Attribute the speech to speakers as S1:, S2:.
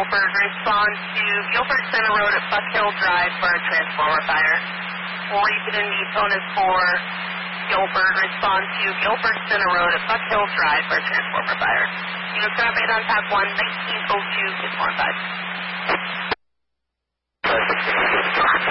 S1: Guilford, respond to Guilford Center Road at Buck Hill Drive for a transformer fire. Repeat in Newton is for Guilford, respond to Guilford Center Road at Buck Hill Drive for a transformer fire. Units Ground Base on Tap 1, 1902, 615.